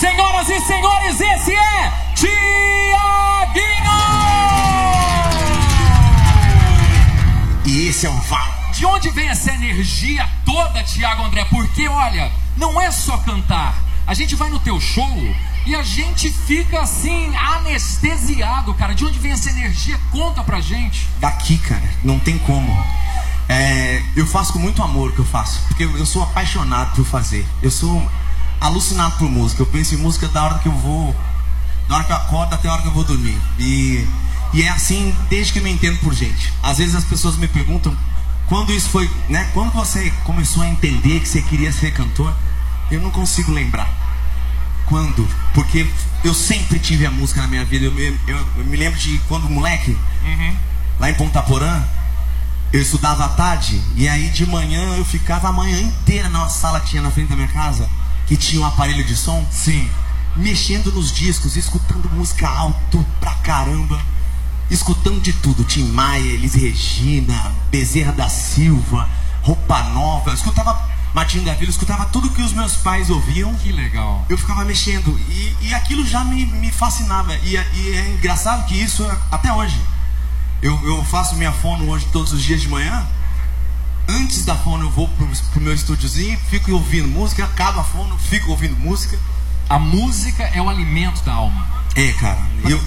Senhoras e senhores, esse é Thiaguinho! E esse é o Val. De onde vem essa energia toda, Thiago André? Porque, olha, não é só cantar. A gente vai no teu show e a gente fica assim, anestesiado, cara. De onde vem essa energia? Conta pra gente. Daqui, cara, não tem como. Eu faço com muito amor o que eu faço, porque eu sou apaixonado por fazer. Eu sou alucinado por música. Eu penso em música da hora que eu acordo até a hora que eu vou dormir. E é assim desde que eu me entendo por gente. Às vezes as pessoas me perguntam quando isso foi, né? Quando você começou a entender que você queria ser cantor? Eu não consigo lembrar quando, porque eu sempre tive a música na minha vida. Eu me lembro de quando moleque, lá em Ponta Porã, eu estudava à tarde, e aí de manhã eu ficava a manhã inteira na sala que tinha na frente da minha casa, que tinha um aparelho de som, sim, mexendo nos discos, escutando música alto pra caramba, escutando de tudo. Tim Maia, Elis Regina, Bezerra da Silva, Roupa Nova. Eu escutava Martinho da Vila, eu escutava tudo que os meus pais ouviam. Que legal. Eu ficava mexendo e aquilo já me fascinava. E é engraçado que isso até hoje. Eu faço minha fono hoje todos os dias de manhã. Antes da fono eu vou pro meu estúdiozinho, fico ouvindo música, acaba a fono, fico ouvindo música. A música é o alimento da alma. É, cara,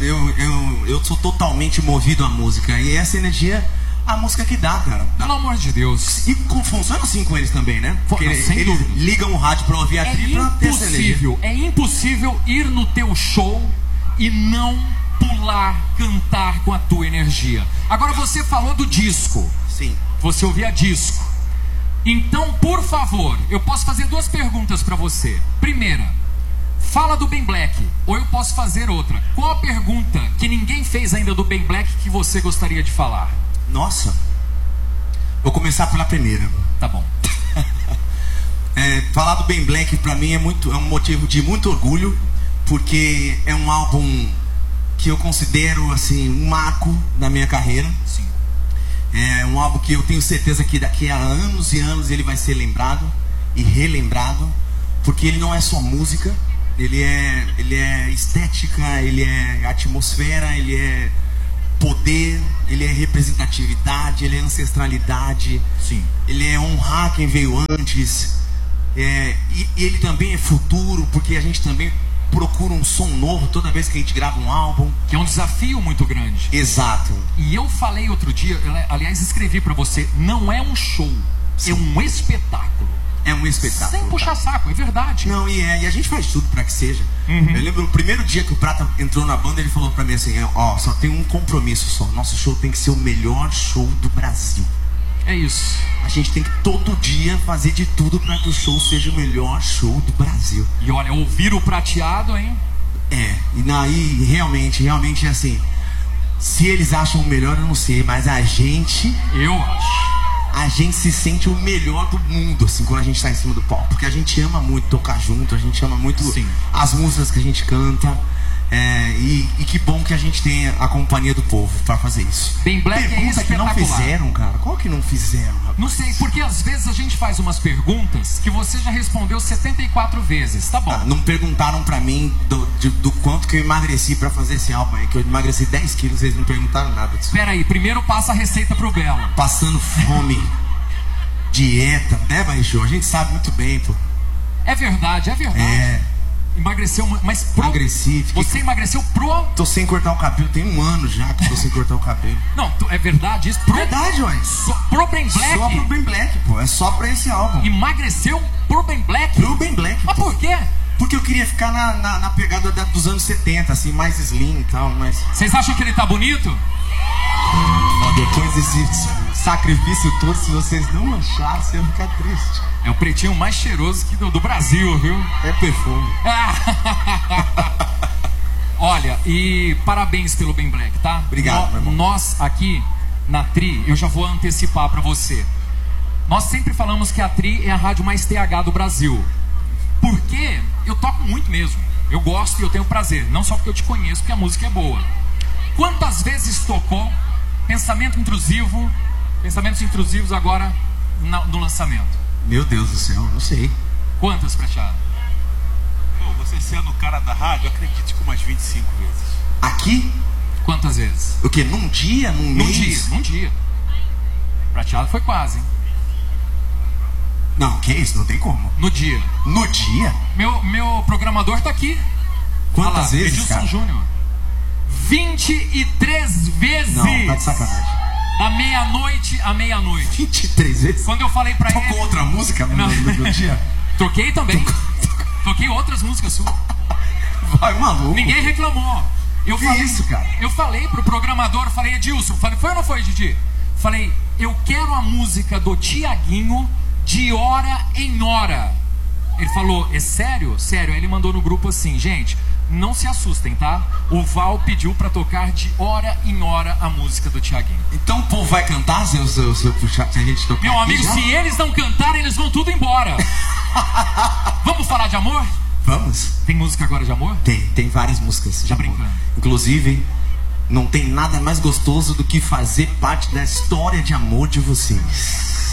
eu sou totalmente movido à música. E essa energia, a música que dá, cara. Pelo amor de Deus. E funciona assim com eles também, né? Porque eles ligam o rádio pra ouvir a trilha pra ter essa energia. É impossível ir no teu show e não pular, cantar com a tua energia. Agora você falou do disco. Sim. Você ouvia disco. Então, por favor, eu posso fazer duas perguntas pra você. Primeira, fala do Ben Black, ou eu posso fazer outra. Qual a pergunta que ninguém fez ainda do Ben Black que você gostaria de falar? Nossa, vou começar pela primeira. Tá bom. Falar do Ben Black pra mim é um motivo de muito orgulho, porque é um álbum que eu considero assim um marco na minha carreira. Sim. É um álbum que eu tenho certeza que daqui a anos e anos ele vai ser lembrado e relembrado, porque ele não é só música. Ele é estética, ele é atmosfera, ele é poder, ele é representatividade, ele é ancestralidade. Sim. Ele é honrar quem veio antes. E ele também é futuro, porque a gente também procura um som novo toda vez que a gente grava um álbum. Que é um desafio muito grande. Exato. E eu falei outro dia, aliás escrevi pra você, não é um show, Sim. é um espetáculo. É um espetáculo. Sem puxar saco, é verdade. Não, e a gente faz tudo pra que seja. Eu lembro o primeiro dia que o Prata entrou na banda, ele falou pra mim assim: ó, só tem um compromisso só. Nosso show tem que ser o melhor show do Brasil. É isso. A gente tem que todo dia fazer de tudo pra que o show seja o melhor show do Brasil. E olha, ouvir o Prateado, hein? E realmente é assim. Se eles acham o melhor, eu não sei, mas a gente se sente o melhor do mundo, assim, quando a gente tá em cima do palco. Porque a gente ama muito tocar junto, a gente ama muito Sim. as músicas que a gente canta. E que bom que a gente tem a companhia do povo pra fazer isso. Ben Black Pergunta é que não espetacular. fizeram, cara. Qual que não fizeram, rapaz? Não sei, porque às vezes a gente faz umas perguntas que você já respondeu 74 vezes, tá bom? Não perguntaram pra mim do quanto que eu emagreci pra fazer esse álbum aí, que eu emagreci 10 quilos, vocês não perguntaram nada disso. Pera aí, primeiro passa a receita pro Belo. Passando fome, dieta, né, Barrichô? A gente sabe muito bem, pô. É verdade. Emagreceu, mas Emagreci. Você emagreceu pro... Tô sem cortar o cabelo, tem um ano já que tô sem cortar o cabelo. Não, é verdade isso? Verdade, ué. Pro Ben Black? Só pro Ben Black, pô. É só pra esse álbum. Emagreceu pro Ben Black? Pro Ben Black. Mas pô. por quê? Porque eu queria ficar na pegada dos anos 70, assim, mais slim e tal, mas... Vocês acham que ele tá bonito? Depois desse sacrifício todo, se vocês não acharem, você vai ficar triste. É o pretinho mais cheiroso do Brasil, viu? É perfume. Olha, e parabéns pelo Ben Black, tá? Obrigado, meu irmão. Nós aqui na Tri, eu já vou antecipar pra você. Nós sempre falamos que a Tri é a rádio mais TH do Brasil. Porque eu toco muito mesmo. Eu gosto e eu tenho prazer. Não só porque eu te conheço, porque a música é boa. Quantas vezes tocou Pensamentos Intrusivos agora no lançamento? Meu Deus do céu, não sei. Quantas, Prateado? Pô, vou você sendo o cara da rádio, acredite que umas 25 vezes. Aqui? Quantas vezes? O quê? Num dia? Num mês? Num dia. Prateado foi quase, hein? Não, que isso? Não tem como. No dia. No dia? Meu programador tá aqui. Quantas vezes, Edilson cara? Júnior. 23 vezes. Não, tá de sacanagem. Da meia-noite à meia-noite. 23 vezes? Quando eu falei pra ele... Tocou outra música no dia? Toquei também. Toquei outras músicas suas. Vai, maluco. Ninguém reclamou. Que isso, cara? Eu falei pro programador, falei, Edilson, foi ou não foi, Didi? Falei, eu quero a música do Tiaguinho de hora em hora. Ele falou, é sério? Sério. Aí ele mandou no grupo assim, gente, não se assustem, tá? O Val pediu pra tocar de hora em hora a música do Tiaguinho. Então o povo vai cantar se eu puxar, se a gente tocar? Meu amigo, se eles não cantarem, eles vão tudo embora. Vamos falar de amor? Vamos? Tem música agora de amor? Tem várias músicas. Tá brincando? Inclusive, não tem nada mais gostoso do que fazer parte da história de amor de vocês.